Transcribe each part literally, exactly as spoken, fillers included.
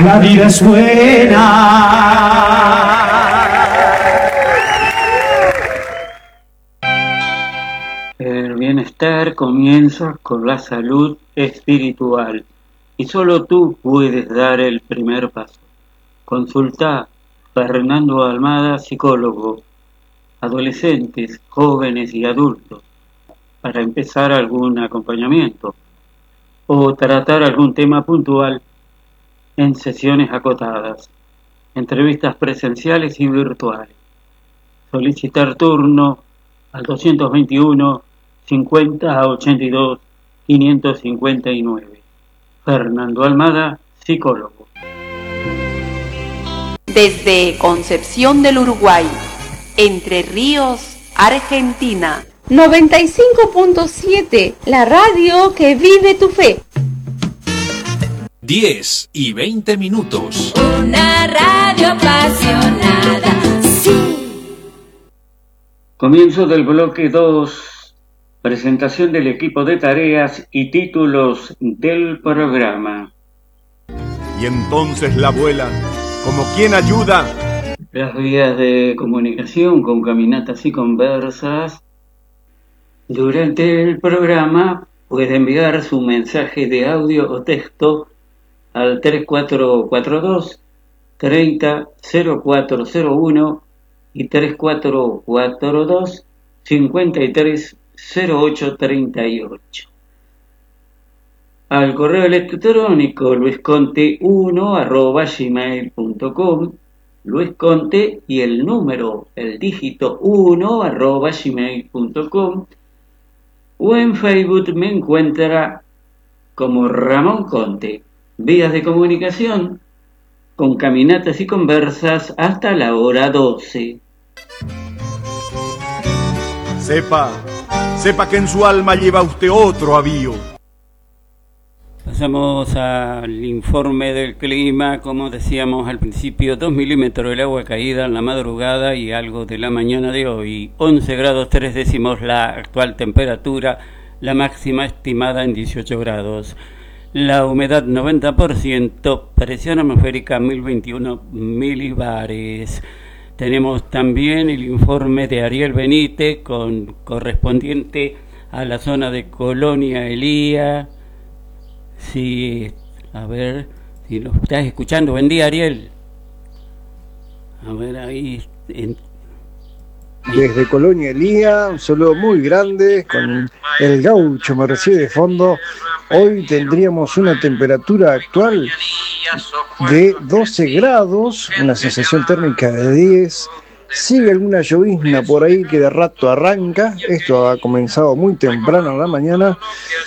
La vida es buena. El bienestar comienza con la salud espiritual y solo tú puedes dar el primer paso. Consulta Fernando Almada, psicólogo, adolescentes, jóvenes y adultos, para empezar algún acompañamiento o tratar algún tema puntual en sesiones acotadas, entrevistas presenciales y virtuales. Solicitar turno al doscientos veintiuno, cincuenta, ochenta y dos, quinientos cincuenta y nueve. Fernando Almada, psicólogo. Desde Concepción del Uruguay, Entre Ríos, Argentina. noventa y cinco punto siete, la radio que vive tu fe. diez y veinte minutos. Una radio apasionada, sí. Comienzo del bloque dos, presentación del equipo de tareas y títulos del programa. Y entonces la abuela, como quien ayuda. Las vías de comunicación con caminatas y conversas. Durante el programa puede enviar su mensaje de audio o texto al tres cuatro cuatro dos, treinta, cero cuatro cero uno y tres cuatro cuatro dos, cincuenta y tres, cero ocho treinta y ocho. Al correo electrónico luisconte uno arroba gmail punto com, luisconte y el número, el dígito uno arroba gmail punto com, o en Facebook me encuentra como Ramón Conte. Vías de comunicación con caminatas y conversas hasta la hora doce. Sepa, sepa que en su alma lleva usted otro avío. Pasamos al informe del clima. Como decíamos al principio, dos milímetros del agua caída en la madrugada y algo de la mañana de hoy. once grados tres décimos la actual temperatura, la máxima estimada en dieciocho grados. La humedad noventa por ciento, presión atmosférica mil veintiuno milibares. Tenemos también el informe de Ariel Benítez con correspondiente a la zona de Colonia Elía. Sí, a ver si lo estás escuchando. Buen día, Ariel. A ver ahí. En... Desde Colonia Elía, un saludo muy grande, con el gaucho me recibe de fondo. Hoy tendríamos una temperatura actual de doce grados, una sensación térmica de diez. Sigue alguna llovizna por ahí que de rato arranca. Esto ha comenzado muy temprano en la mañana.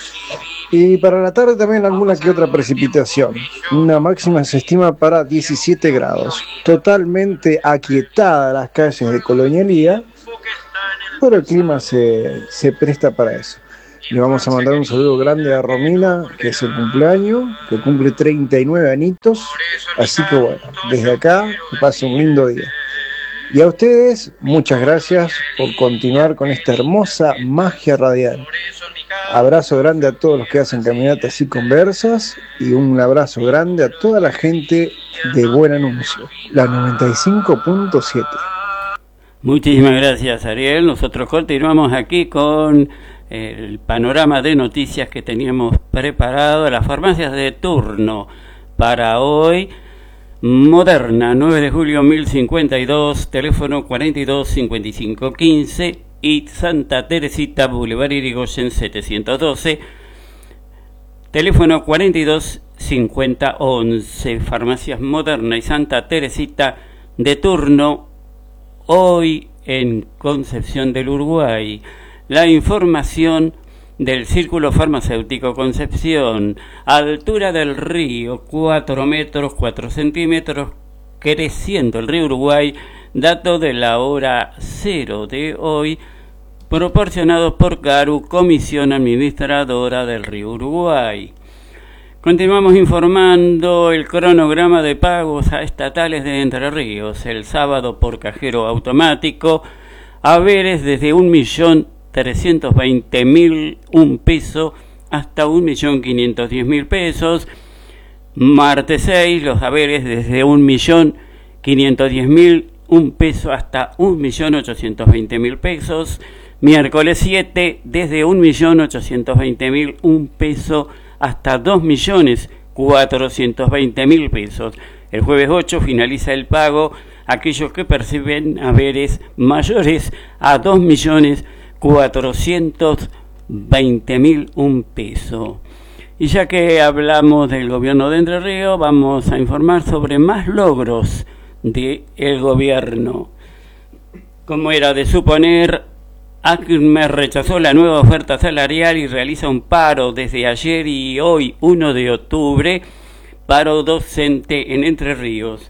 Y para la tarde también alguna que otra precipitación. Una máxima se estima para diecisiete grados. Totalmente aquietada las calles de Colonia Elía, pero el clima se, se presta para eso. Le vamos a mandar un saludo grande a Romina, que es el cumpleaños, que cumple treinta y nueve añitos. Así que bueno, desde acá, que pase un lindo día. Y a ustedes, muchas gracias por continuar con esta hermosa magia radial. Abrazo grande a todos los que hacen caminatas y conversas, y un abrazo grande a toda la gente de Buen Anuncio, la noventa y cinco punto siete. Muchísimas gracias, Ariel. Nosotros continuamos aquí con el panorama de noticias que teníamos preparado. Las farmacias de turno para hoy: Moderna, nueve de julio mil cincuenta y dos, teléfono cuarenta y dos, cincuenta y cinco, quince, y Santa Teresita, Boulevard Irigoyen setecientos doce, teléfono cuarenta y dos, cincuenta, once. Farmacias Moderna y Santa Teresita de turno hoy en Concepción del Uruguay. La información del Círculo Farmacéutico Concepción: altura del río cuatro metros cuatro centímetros, creciendo el río Uruguay. Dato de la hora cero de hoy, proporcionados por CARU, Comisión Administradora del Río Uruguay. Continuamos informando el cronograma de pagos a estatales de Entre Ríos. El sábado por cajero automático, haberes desde un millón trescientos veinte mil un peso hasta un millón quinientos diez mil pesos. Martes seis, los haberes desde un millón quinientos diez mil un peso hasta un millón ochocientos veinte mil pesos. Miércoles siete, desde un millón ochocientos veinte mil un peso hasta dos millones cuatrocientos veinte mil pesos. El jueves ocho finaliza el pago a aquellos que perciben haberes mayores a dos millones cuatrocientos veinte mil un peso. Y ya que hablamos del gobierno de Entre Ríos, vamos a informar sobre más logros del gobierno. Como era de suponer, ACME rechazó la nueva oferta salarial y realiza un paro desde ayer y hoy, uno de octubre, paro docente en Entre Ríos.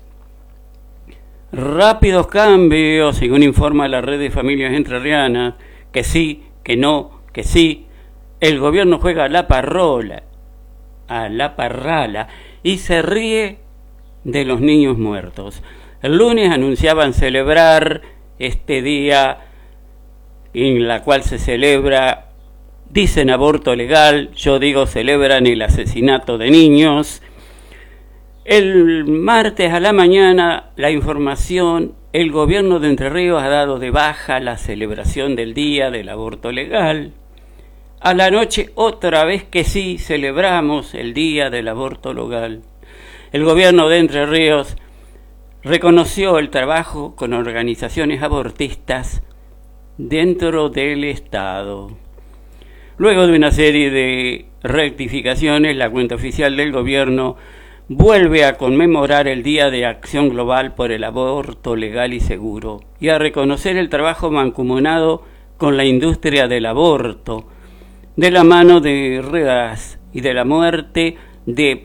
Rápidos cambios, según informa la red de familias entrerrianas, que sí, que no, que sí. El gobierno juega a la parrola, a la parrala, y se ríe de los niños muertos. El lunes anunciaban celebrar este día en la cual se celebra, dicen aborto legal, yo digo celebran el asesinato de niños. El martes a la mañana, la información, el gobierno de Entre Ríos ha dado de baja la celebración del día del aborto legal. A la noche, otra vez que sí, celebramos el día del aborto legal. El gobierno de Entre Ríos reconoció el trabajo con organizaciones abortistas dentro del Estado. Luego de una serie de rectificaciones, la cuenta oficial del gobierno vuelve a conmemorar el Día de Acción Global por el Aborto Legal y Seguro y a reconocer el trabajo mancomunado con la industria del aborto, de la mano de Redas y de la muerte de,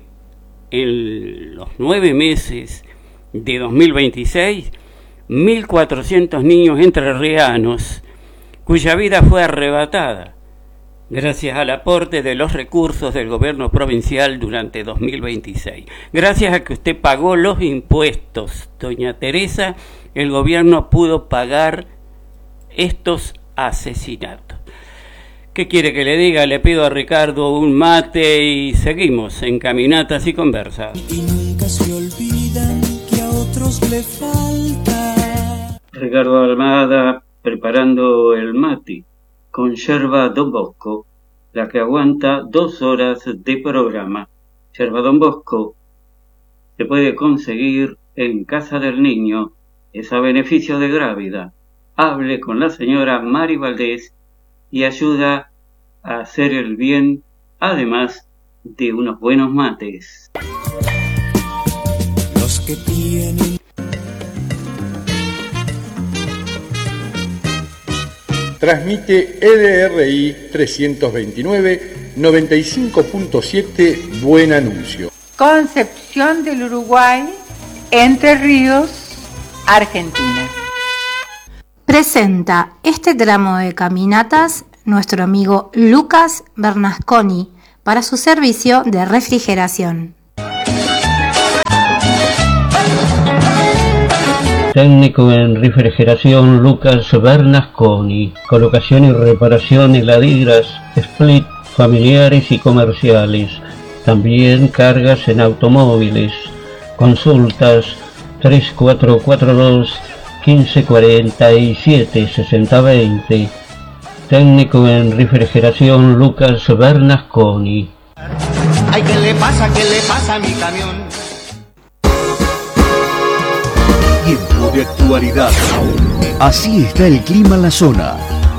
en los nueve meses de dos mil veintiséis, mil cuatrocientos niños entrerrianos cuya vida fue arrebatada gracias al aporte de los recursos del gobierno provincial durante dos mil veintiséis. Gracias a que usted pagó los impuestos, doña Teresa, el gobierno pudo pagar estos asesinatos. ¿Qué quiere que le diga? Le pido a Ricardo un mate y seguimos en Caminatas y Conversas. Y nunca se olvidan que a otros le falta. Ricardo Almada preparando el mate con yerba Don Bosco, la que aguanta dos horas de programa. Yerba Don Bosco se puede conseguir en Casa del Niño, es a beneficio de Grávida. Hable con la señora Mari Valdés y ayuda a hacer el bien, además de unos buenos mates. Los que tienen Transmite E D R I trescientos veintinueve noventa y cinco punto siete Buen Anuncio. Concepción del Uruguay, Entre Ríos, Argentina. Presenta este tramo de caminatas nuestro amigo Lucas Bernasconi para su servicio de refrigeración. Técnico en refrigeración Lucas Bernasconi. Colocación y reparación heladeras, split, familiares y comerciales. También cargas en automóviles. Consultas tres cuatro cuatro dos, quince cuarenta y siete, sesenta veinte. Técnico en refrigeración Lucas Bernasconi. Ay, ¿qué le pasa? ¿Qué le pasa a mi camión? Tiempo de actualidad. Así está el clima en la zona.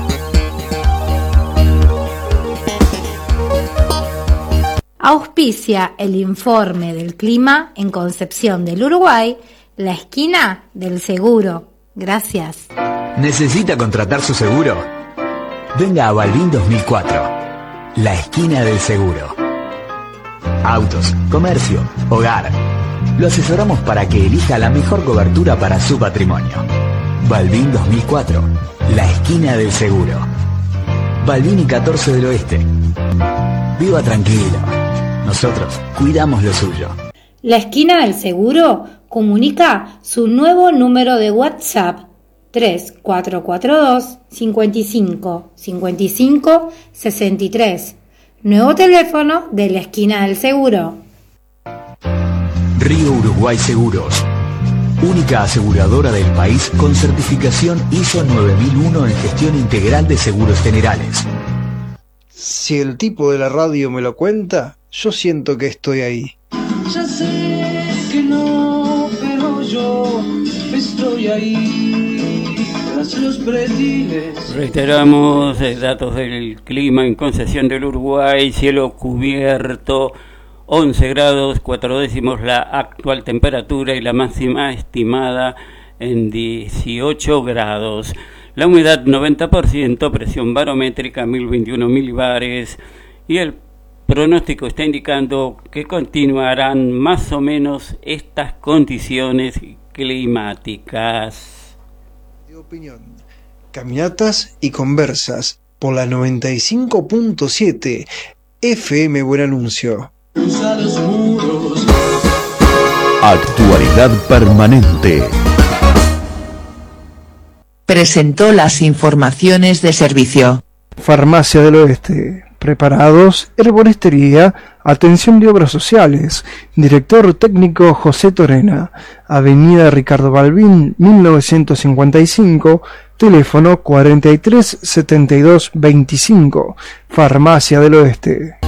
Auspicia el informe del clima en Concepción del Uruguay, la esquina del seguro. Gracias. ¿Necesita contratar su seguro? Venga a Balbín dos mil cuatro, la esquina del seguro. Autos, comercio, hogar. Lo asesoramos para que elija la mejor cobertura para su patrimonio. Balbín dos mil cuatro, la esquina del seguro. Balbín y catorce del Oeste. Viva tranquilo. Nosotros cuidamos lo suyo. La esquina del seguro comunica su nuevo número de WhatsApp tres cuatro cuatro dos, cinco cinco, cinco cinco, seis tres. Nuevo teléfono de la esquina del seguro. Río Uruguay Seguros. Única aseguradora del país con certificación I S O nueve mil uno en gestión integral de seguros generales. Si el tipo de la radio me lo cuenta, yo siento que estoy ahí. Ya sé que no, pero yo estoy ahí. Tras los prediles. Reiteramos eh, datos del clima en Concepción del Uruguay, cielo cubierto, once grados, cuatro décimos la actual temperatura y la máxima estimada en dieciocho grados. La humedad noventa por ciento, presión barométrica mil veintiuno milibares y el pronóstico está indicando que continuarán más o menos estas condiciones climáticas. De opinión, caminatas y conversas por la noventa y cinco punto siete F M Buen Anuncio. Cruza los muros. Actualidad permanente. Presentó las informaciones de servicio. Farmacia del Oeste. Preparados, herboristería, atención de obras sociales. Director técnico José Torena. Avenida Ricardo Balbín, mil novecientos cincuenta y cinco. Teléfono cuarenta y tres setenta y dos veinticinco. Farmacia del Oeste.